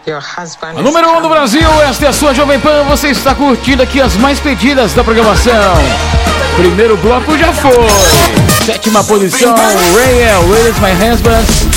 A número 1 do Brasil, esta é a sua Jovem Pan. Você está curtindo aqui as mais pedidas da programação. Primeiro bloco já foi. 7ª posição, Rael, Where is My Husband.